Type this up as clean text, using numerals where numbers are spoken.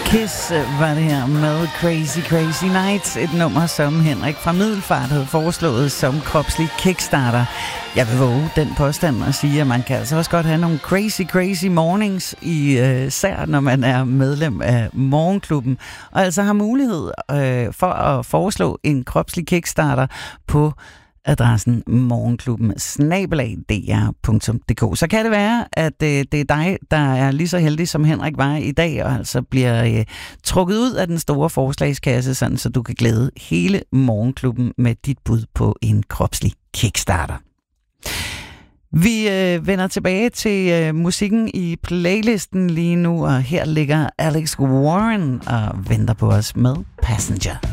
Kiss var det her med Crazy Crazy Nights, et nummer, som Henrik fra Middelfart havde foreslået som kropslig kickstarter. Jeg vil våge den påstand og sige, at man kan altså også godt have nogle crazy mornings, især når man er medlem af Morgenklubben, og altså har mulighed for at foreslå en kropslig kickstarter på adressen morgenklubben@dr.dk. Så kan det være, at det er dig, der er lige så heldig som Henrik var i dag, og altså bliver trukket ud af den store forslagskasse, sådan, så du kan glæde hele Morgenklubben med dit bud på en kropslig kickstarter. Vi vender tilbage til musikken i playlisten lige nu, og her ligger Alex Warren og venter på os med Passenger.